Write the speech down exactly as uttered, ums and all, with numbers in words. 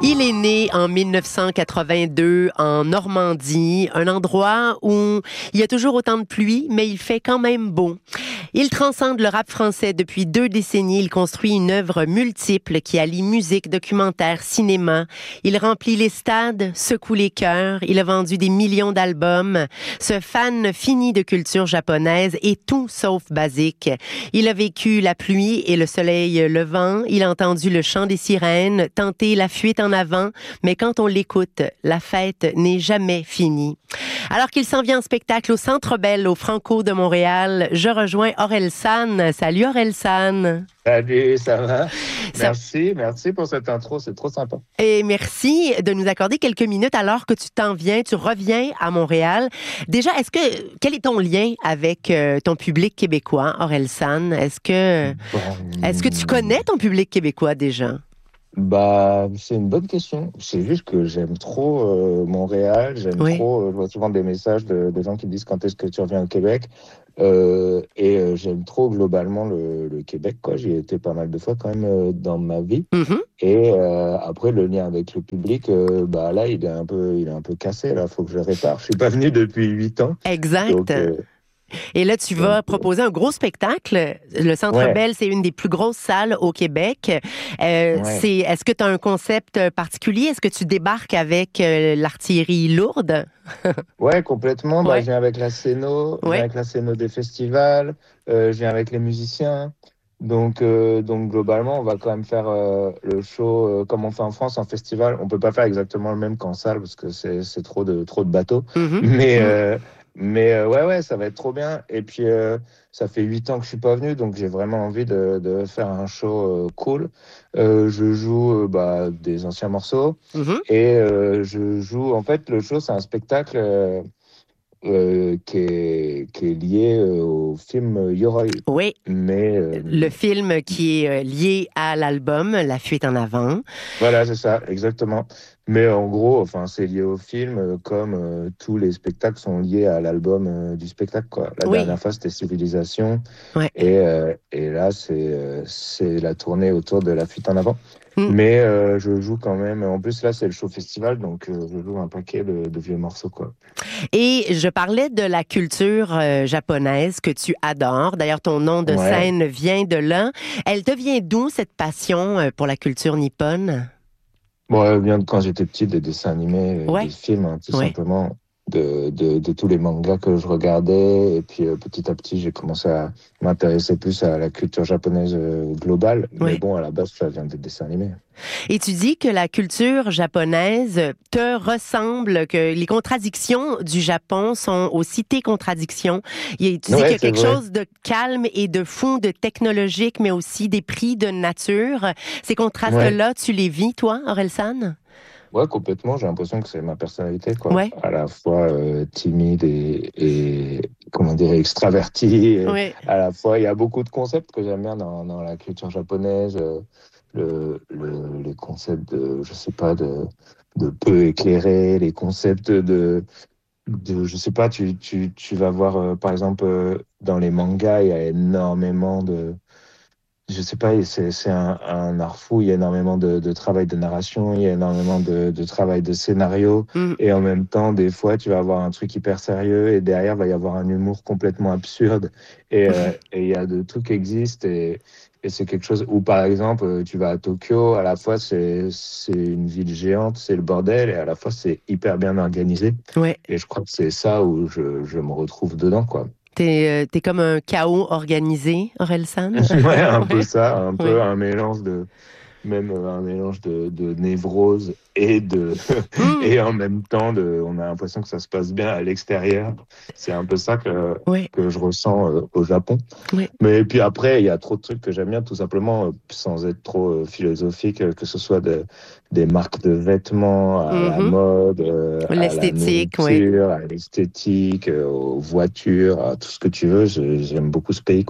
Il est né en dix-neuf cent quatre-vingt-deux en Normandie, un endroit où il y a toujours autant de pluie, mais il fait quand même beau. Il transcende le rap français depuis deux décennies. Il construit une œuvre multiple qui allie musique, documentaire, cinéma. Il remplit les stades, secoue les cœurs. Il a vendu des millions d'albums. Ce fan fini de culture japonaise est tout sauf basique. Il a vécu la pluie et le soleil levant. Il a entendu le chant des sirènes, tenté la fuite en avant. Mais quand on l'écoute, la fête n'est jamais finie. Alors qu'il s'en vient en spectacle au Centre Bell, au Franco de Montréal, je rejoins Orelsan. Salut Orelsan. Salut, ça va? Ça... Merci, merci pour cette intro, c'est trop sympa. Et merci de nous accorder quelques minutes alors que tu t'en viens, tu reviens à Montréal. Déjà, est-ce que quel est ton lien avec euh, ton public québécois, Orelsan? Est-ce que bon... est-ce que tu connais ton public québécois déjà? Bah, c'est une bonne question. C'est juste que j'aime trop euh, Montréal, j'aime oui. trop, euh, je vois souvent des messages de, de gens qui disent quand est-ce que tu reviens au Québec. Euh, et euh, j'aime trop globalement le, le Québec, quoi. J'y ai été pas mal de fois quand même euh, dans ma vie. Mm-hmm. Et euh, après, le lien avec le public, euh, bah là, il est un peu, il est un peu cassé, là. Faut que je le répare. Je suis pas venu depuis huit ans. Exact. Donc, euh, Et là, tu vas proposer un gros spectacle. Le Centre ouais. Bell, c'est une des plus grosses salles au Québec. Euh, ouais. c'est, est-ce que tu as un concept particulier? Est-ce que tu débarques avec euh, l'artillerie lourde? Ouais, complètement. Ouais. Bah, je viens avec la scéno, je ouais. viens avec la scéno des festivals, euh, je viens avec les musiciens. Donc, euh, donc globalement, on va quand même faire euh, le show euh, comme on fait en France en festival. On peut pas faire exactement le même qu'en salle parce que c'est, c'est trop de trop de bateaux. Mm-hmm. Mais euh, Mais euh, ouais, ouais, ça va être trop bien. Et puis, euh, ça fait huit ans que je suis pas venu, donc j'ai vraiment envie de, de faire un show euh, cool. Euh, je joue euh, bah, des anciens morceaux mm-hmm. et euh, je joue. En fait, le show, c'est un spectacle euh, euh, qui est qui est lié euh, au film Yoroi. Oui. Mais euh, le film qui est lié à l'album La Fuite en avant. Voilà, c'est ça, exactement. Mais en gros, enfin, c'est lié au film, euh, comme euh, tous les spectacles sont liés à l'album euh, du spectacle, quoi. La oui. dernière fois, c'était Civilisation, ouais. et euh, et là, c'est euh, c'est la tournée autour de La Fuite en avant. Mm. Mais euh, je joue quand même. En plus, là, c'est le show festival, donc euh, je joue un paquet de, de vieux morceaux, quoi. Et je parlais de la culture euh, japonaise que tu adores. D'ailleurs, ton nom de ouais. scène vient de là. Elle te vient d'où, cette passion euh, pour la culture nippone? Bon, elle vient de quand j'étais petit, des dessins animés, ouais. des films, hein, tout ouais. simplement. De, de, de tous les mangas que je regardais. Et puis, euh, petit à petit, j'ai commencé à m'intéresser plus à la culture japonaise euh, globale. Oui. Mais bon, à la base, ça vient des dessins animés. Et tu dis que la culture japonaise te ressemble, que les contradictions du Japon sont aussi tes contradictions. Et tu dis ouais, qu'il y a quelque vrai. chose de calme et de fou, de technologique, mais aussi des prix de nature. Ces contrastes-là, ouais. tu les vis, toi, Orelsan? Ouais, complètement. J'ai l'impression que c'est ma personnalité, quoi. Ouais. À la fois euh, timide et, et comment dire extraverti. Et ouais. À la fois, il y a beaucoup de concepts que j'aime bien dans, dans la culture japonaise. Euh, le, le, les concepts de, je sais pas, de, de peu éclairé, les concepts de, de, je sais pas. Tu, tu, tu vas voir, euh, par exemple, euh, dans les mangas, il y a énormément de Je sais pas, c'est, c'est un, un art fou. Il y a énormément de, de travail de narration, il y a énormément de, de travail de scénario. Mm. Et en même temps, des fois, tu vas avoir un truc hyper sérieux et derrière, il va y avoir un humour complètement absurde. Et, euh, et il y a de tout qui existe. Et, et c'est quelque chose où, par exemple, tu vas à Tokyo, à la fois, c'est, c'est une ville géante, c'est le bordel, et à la fois, c'est hyper bien organisé. Ouais. Et je crois que c'est ça où je, je me retrouve dedans, quoi. T'es, euh, t'es comme un chaos organisé, Orelsan? Ouais, un ouais. peu ça, un peu ouais. un mélange de, même un mélange de, de névrose et de, mm. et en même temps, de, on a l'impression que ça se passe bien à l'extérieur. C'est un peu ça que, ouais. que je ressens euh, au Japon. Ouais. Mais puis après, il y a trop de trucs que j'aime bien, tout simplement, euh, sans être trop euh, philosophique, euh, que ce soit de, des marques de vêtements, à mm-hmm. la mode, euh, l'esthétique, à la nourriture, ouais. à l'esthétique, euh, aux voitures, à tout ce que tu veux. Je, j'aime beaucoup ce pays.